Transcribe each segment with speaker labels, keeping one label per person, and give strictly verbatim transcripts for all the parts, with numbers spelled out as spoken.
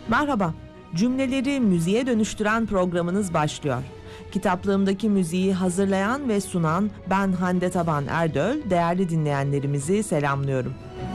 Speaker 1: Merhaba, cümleleri müziğe dönüştüren programınız başlıyor. Kitaplığımdaki müziği hazırlayan ve sunan ben Hande Taban Erdöl, değerli dinleyenlerimizi selamlıyorum.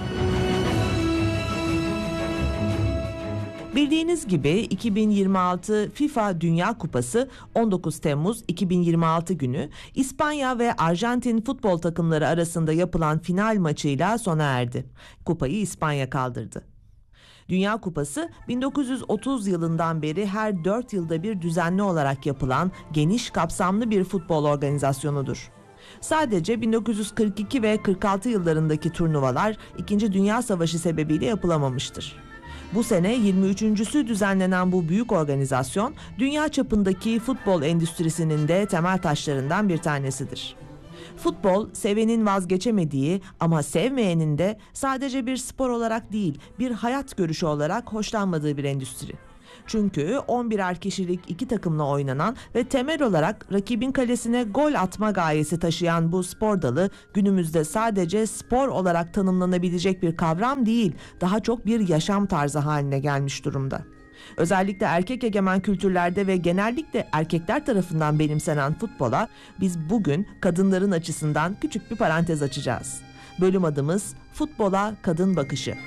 Speaker 1: Bildiğiniz gibi iki bin yirmi altı FIFA Dünya Kupası on dokuz Temmuz iki bin yirmi altı günü İspanya ve Arjantin futbol takımları arasında yapılan final maçıyla sona erdi. Kupayı İspanya kaldırdı. Dünya Kupası bin dokuz yüz otuz yılından beri her dört yılda bir düzenli olarak yapılan geniş kapsamlı bir futbol organizasyonudur. Sadece bin dokuz yüz kırk iki ve kırk altı yıllarındaki turnuvalar İkinci Dünya Savaşı sebebiyle yapılamamıştır. Bu sene yirmi üçüncüsü düzenlenen bu büyük organizasyon, dünya çapındaki futbol endüstrisinin de temel taşlarından bir tanesidir. Futbol, sevenin vazgeçemediği ama sevmeyenin de sadece bir spor olarak değil, bir hayat görüşü olarak hoşlanmadığı bir endüstri. Çünkü on birer kişilik iki takımla oynanan ve temel olarak rakibin kalesine gol atma gayesi taşıyan bu spor dalı günümüzde sadece spor olarak tanımlanabilecek bir kavram değil, daha çok bir yaşam tarzı haline gelmiş durumda. Özellikle erkek egemen kültürlerde ve genellikle erkekler tarafından benimsenen futbola biz bugün kadınların açısından küçük bir parantez açacağız. Bölüm adımız Futbola Kadın Bakışı.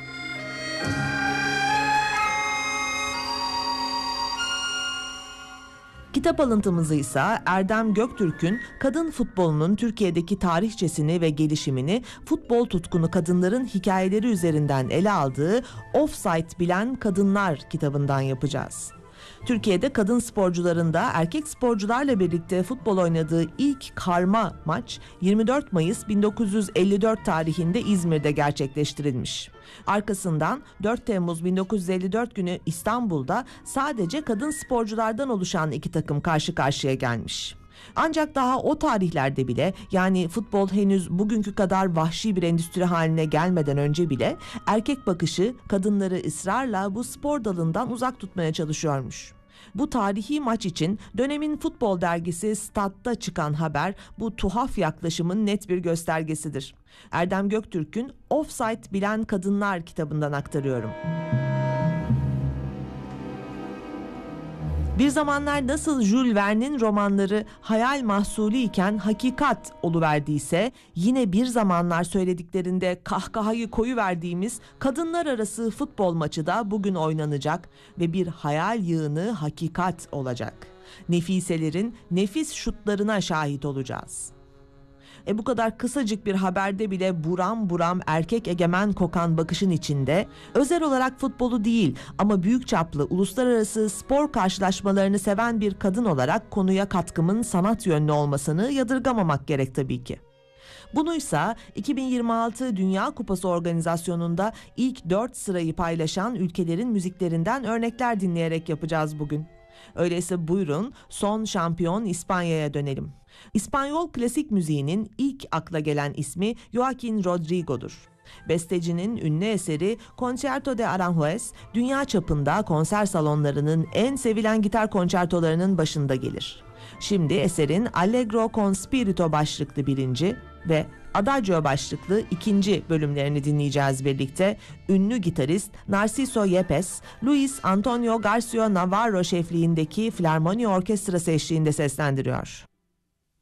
Speaker 1: Kitap alıntımızı ise Erdem Göktürk'ün kadın futbolunun Türkiye'deki tarihçesini ve gelişimini futbol tutkunu kadınların hikayeleri üzerinden ele aldığı Offside Bilen Kadınlar kitabından yapacağız. Türkiye'de kadın sporcuların da erkek sporcularla birlikte futbol oynadığı ilk karma maç yirmi dört Mayıs bin dokuz yüz elli dört tarihinde İzmir'de gerçekleştirilmiş. Arkasından dört Temmuz bin dokuz yüz elli dört günü İstanbul'da sadece kadın sporculardan oluşan iki takım karşı karşıya gelmiş. Ancak daha o tarihlerde bile, yani futbol henüz bugünkü kadar vahşi bir endüstri haline gelmeden önce bile erkek bakışı kadınları ısrarla bu spor dalından uzak tutmaya çalışıyormuş. Bu tarihi maç için dönemin futbol dergisi Stad'da çıkan haber bu tuhaf yaklaşımın net bir göstergesidir. Erdem Göktürk'ün Offside Bilen Kadınlar kitabından aktarıyorum. Bir zamanlar nasıl Jules Verne'in romanları hayal mahsulü iken hakikat oluverdiyse, yine bir zamanlar söylediklerinde kahkahayı koyuverdiğimiz kadınlar arası futbol maçı da bugün oynanacak ve bir hayal yığını hakikat olacak. Nefiselerin nefis şutlarına şahit olacağız. E bu kadar kısacık bir haberde bile buram buram erkek egemen kokan bakışın içinde özel olarak futbolu değil ama büyük çaplı uluslararası spor karşılaşmalarını seven bir kadın olarak konuya katkımın sanat yönlü olmasını yadırgamamak gerek tabii ki. Bunuysa iki bin yirmi altı Dünya Kupası organizasyonunda ilk dört sırayı paylaşan ülkelerin müziklerinden örnekler dinleyerek yapacağız bugün. Öyleyse buyurun son şampiyon İspanya'ya dönelim. İspanyol klasik müziğinin ilk akla gelen ismi Joaquín Rodrigo'dur. Bestecinin ünlü eseri Concierto de Aranjuez, dünya çapında konser salonlarının en sevilen gitar konçertolarının başında gelir. Şimdi eserin Allegro con Spirito başlıklı birinci ve Adagio başlıklı ikinci bölümlerini dinleyeceğiz birlikte. Ünlü gitarist Narciso Yepes, Luis Antonio García Navarro şefliğindeki Filarmoni Orkestrası eşliğinde seslendiriyor.